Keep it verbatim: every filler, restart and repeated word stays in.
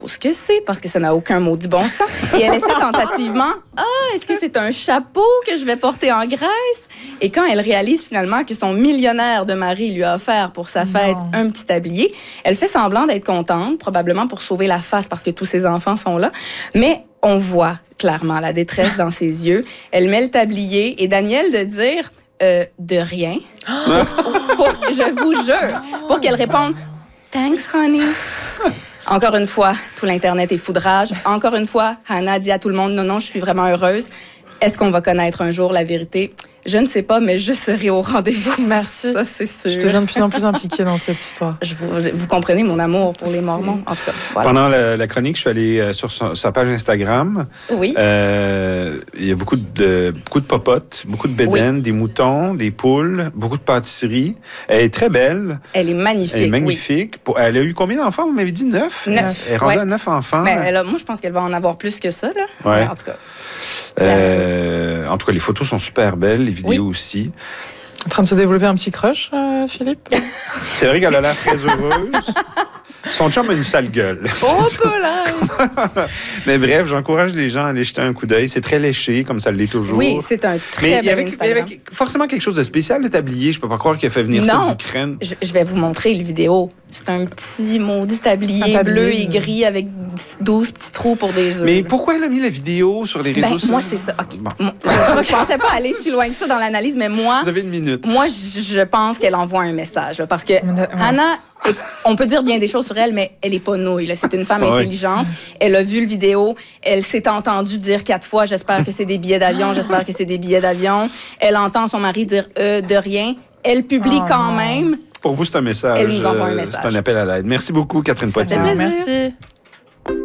ce que c'est, parce que ça n'a aucun mot du bon sens. Et elle essaie tentativement, ah, est-ce que c'est un chapeau que je vais porter en Grèce? Et quand elle réalise finalement que son millionnaire de mari lui a offert pour sa fête non. un petit tablier, elle fait semblant d'être contente, probablement pour sauver la face parce que tous ses enfants sont là. Mais on voit clairement la détresse dans ses yeux. Elle met le tablier et Daniel de dire, euh, de rien. pour, pour, je vous jure, pour qu'elle réponde, thanks, honey. Encore une fois, tout l'Internet est foudrage. Encore une fois, Hannah dit à tout le monde, non, non, je suis vraiment heureuse. Est-ce qu'on va connaître un jour la vérité? Je ne sais pas, mais je serai au rendez-vous. Merci. Ça, c'est sûr. Je deviens de plus en plus impliquée dans cette histoire. Je vous, vous comprenez mon amour pour les Mormons, en tout cas. Voilà. Pendant la, la chronique, je suis allée sur sa, sa page Instagram. Oui. Euh, il y a beaucoup de, beaucoup de popotes, beaucoup de bédaines, oui. des moutons, des poules, beaucoup de pâtisseries. Elle est très belle. Elle est magnifique, Elle est magnifique. Oui. Elle a eu combien d'enfants? Vous m'avez dit neuf? Neuf. Elle est rendue ouais. à neuf enfants. Mais elle a, moi, je pense qu'elle va en avoir plus que ça, là. Ouais. En tout cas. Euh, en tout cas, les photos sont super belles, les vidéos oui. aussi. En train de se développer un petit crush, euh, Philippe? C'est vrai qu'elle a l'air très heureuse. Son chum a une sale gueule. Oh, Paulin! Mais bref, j'encourage les gens à aller jeter un coup d'œil. C'est très léché, comme ça l'est toujours. Oui, c'est un très bel Instagram. Il y avait forcément quelque chose de spécial, le tablier. Je peux pas croire qu'il a fait venir non, ça d'Ukraine. Je, je vais vous montrer le vidéo. C'est un petit maudit tablier, tablier bleu et gris avec douze petits trous pour des œufs. Mais pourquoi elle a mis la vidéo sur les réseaux ben, sociaux? Moi, c'est ça. Okay. Bon. Moi, je, je pensais pas aller si loin que ça dans l'analyse, mais moi... Vous avez une minute. Moi, je, je pense qu'elle envoie un message. Là, parce que ouais. Hannah, on peut dire bien des choses sur elle, mais elle est pas nouille. Là. C'est une femme ouais. intelligente. Elle a vu le vidéo. Elle s'est entendue dire quatre fois, j'espère que c'est des billets d'avion, j'espère que c'est des billets d'avion. Elle entend son mari dire euh, de rien. Elle publie oh, quand non. même... Pour vous, c'est un message. Elle nous envoie un message. C'est un appel à l'aide. Merci beaucoup, Catherine Poitier. Merci.